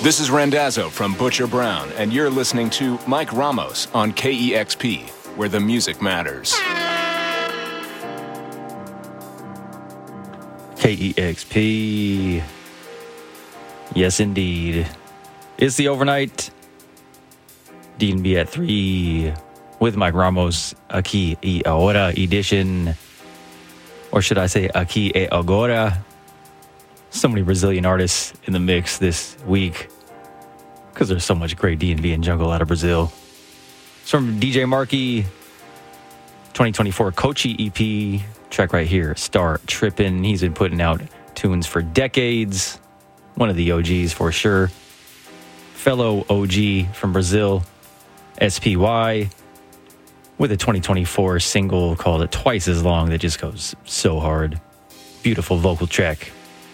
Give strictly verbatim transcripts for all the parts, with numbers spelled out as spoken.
This is Randazzo from Butcher Brown, and you're listening to Mike Ramos on K E X P, where the music matters. K E X P. Yes, indeed. It's the overnight D and B at three with Mike Ramos, Aqui e Ahora edition. Or should I say Aqui e Agora? So many Brazilian artists in the mix this week because there's so much great D and B and jungle out of Brazil. It's from D J Marky, twenty twenty-four Kochi E P, track right here, Star Trippin'. He's been putting out tunes for decades. One of the O Gs for sure. Fellow O G from Brazil, S P Y, with a twenty twenty-four single called Twice As Long that just goes so hard. Beautiful vocal track.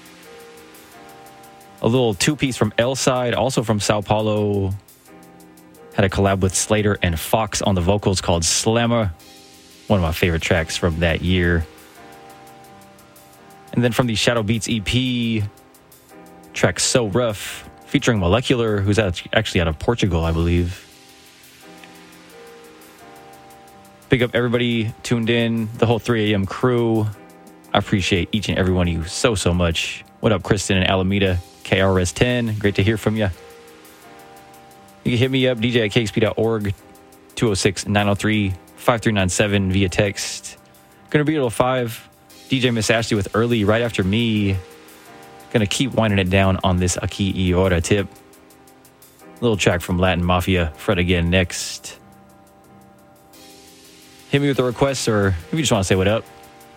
A little two-piece from L-Side, also from Sao Paulo. Had a collab with Slater and Fox on the vocals called Slammer. One of my favorite tracks from that year. And then from the Shadow Beats E P, track So Rough, featuring Molecular, who's actually out of Portugal, I believe. Big up everybody tuned in, the whole three a.m. crew. I appreciate each and every one of you so, so much. What up, Kristen and Alameda? K R S ten, great to hear from you. You can hit me up, D J at K X P dot org, two oh six, nine oh three, five three nine seven via text. Gonna be till five. D J Miss Ashley with Early right after me. Gonna keep winding it down on this Aqui e Ahora tip. Little track from Latin Mafia, Fred again next. Hit me with a request, or if you just want to say what up.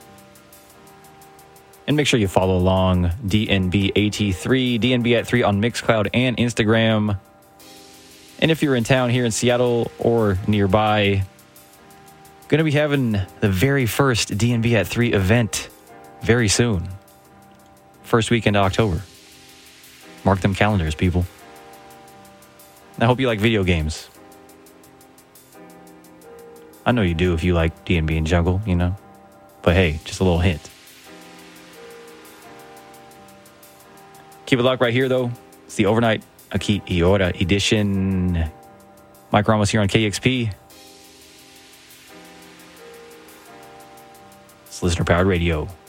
And make sure you follow along D N B A T three, D N B at three on Mixcloud and Instagram. And if you're in town here in Seattle or nearby, going to be having the very first D N B at three event very soon. First weekend of October. Mark them calendars, people. I hope you like video games. I know you do if you like D and B and jungle, you know. But hey, just a little hint. Keep it locked right here, though. It's the Overnight Aqui e Ahora edition. Mike Ramos here on K X P. It's Listener Powered Radio.